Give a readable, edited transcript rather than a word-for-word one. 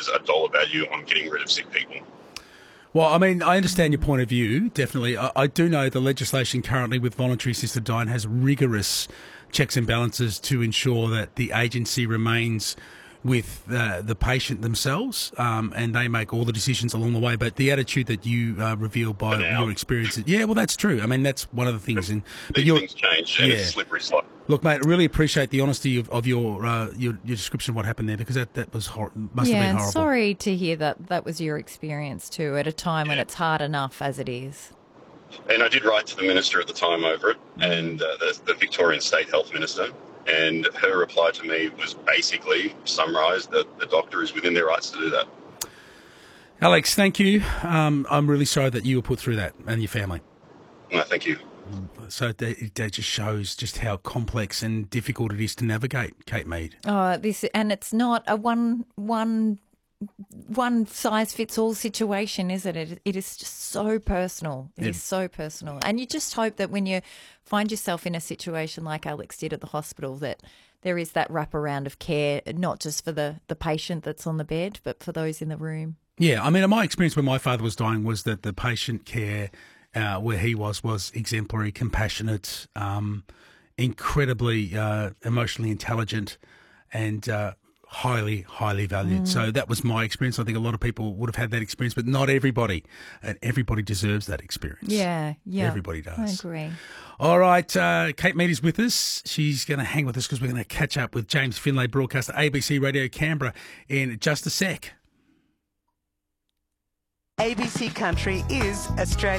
a dollar value on getting rid of sick people. Well, I mean, I understand your point of view, definitely. I do know the legislation currently with voluntary assisted dying has rigorous checks and balances to ensure that the agency remains with the patient themselves, and they make all the decisions along the way. But the attitude that you reveal by your experience, yeah, well, that's true. I mean, that's one of the things. These things change, and it's a slippery slope. Look, mate, I really appreciate the honesty of your description of what happened there, because that must have been horrible. Yeah, and sorry to hear that was your experience too, at a time when it's hard enough as it is. And I did write to the minister at the time over it, and the Victorian State Health Minister, and her reply to me was basically summarised that the doctor is within their rights to do that. Alex, thank you. I'm really sorry that you were put through that, and your family. No, thank you. So that just shows just how complex and difficult it is to navigate, Kate Mead. Oh, and it's not a one size fits all situation, is it? It is just so personal. It is so personal. And you just hope that when you find yourself in a situation like Alex did at the hospital, that there is that wraparound of care, not just for the patient that's on the bed, but for those in the room. Yeah, I mean, my experience when my father was dying was that the patient care where he was exemplary, compassionate, incredibly emotionally intelligent, and highly, highly valued. So that was my experience. I think a lot of people would have had that experience, but not everybody. And everybody deserves that experience. Yeah. Everybody does. I agree. All right, Kate Mead is with us. She's going to hang with us because we're going to catch up with James Finlay, broadcaster, ABC Radio Canberra, in just a sec. ABC Country is Australia.